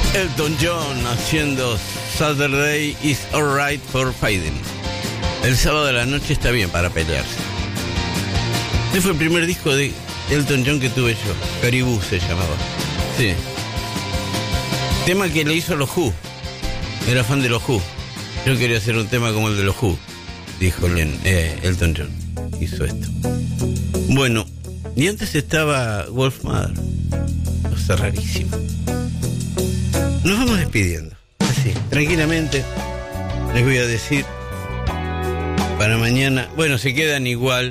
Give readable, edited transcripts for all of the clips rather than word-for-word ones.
Elton John haciendo Saturday is Alright for Fighting. El sábado de la noche está bien para pelearse. Este fue el primer disco de Elton John que tuve yo. Caribou se llamaba. Sí. Tema que le hizo a los Who. Era fan de los Who. Yo quería hacer un tema como el de los Who, dijo Elton John. Hizo esto. Bueno, y antes estaba Wolfmother. Cosa rarísima. Nos vamos despidiendo. Así, tranquilamente. Les voy a decir para mañana. Bueno, se quedan igual.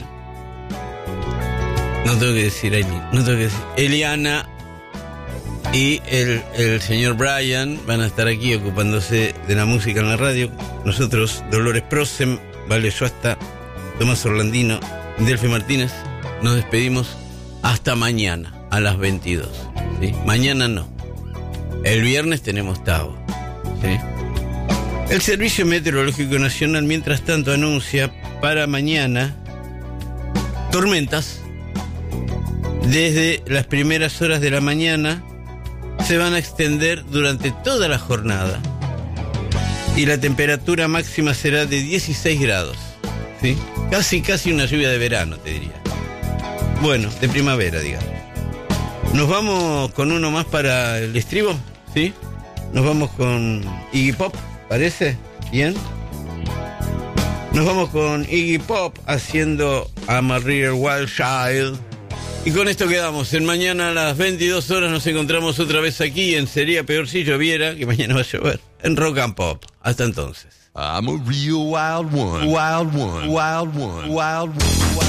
No tengo que decir Eliana y el señor Brian van a estar aquí ocupándose de la música en la radio. Nosotros, Dolores Prosem, Vale Yoasta, Tomás Orlandino, Delfi Martínez, nos despedimos hasta mañana a las 22. ¿Sí? Mañana no. El viernes tenemos Tao. ¿Sí? El Servicio Meteorológico Nacional, mientras tanto, anuncia para mañana tormentas. Desde las primeras horas de la mañana se van a extender durante toda la jornada. Y la temperatura máxima será de 16 grados. ¿Sí? Casi una lluvia de verano, te diría. Bueno, de primavera, digamos. Nos vamos con uno más para el estribo, ¿sí? Nos vamos con Iggy Pop, ¿parece? ¿Bien? Nos vamos con Iggy Pop haciendo I'm a Real Wild Child. Y con esto quedamos. En mañana a las 22 horas nos encontramos otra vez aquí en Sería Peor si lloviera, que mañana va a llover, en Rock and Pop. Hasta entonces. I'm a real wild one. Wild one. Wild one. Wild one.